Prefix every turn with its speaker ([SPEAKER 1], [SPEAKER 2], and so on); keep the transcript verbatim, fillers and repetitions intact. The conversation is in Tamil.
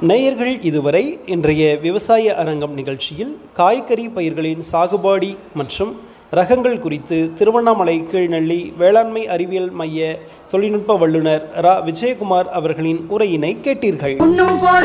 [SPEAKER 1] நேயர்கள் இதுவரை இன்றைய விவசாய அரங்கம் நிகழ்ச்சியில் காய்கறி பயிர்களின் சாகுபாடி மற்றும் ரகங்கள் குறித்து திருவண்ணாமலை கீழ்நெல்லி வேளாண்மை அறிவியல் மைய தொழில்நுட்ப வல்லுநர் ரா விஜயகுமார் அவர்களின் உரையினை கேட்டீர்கள்.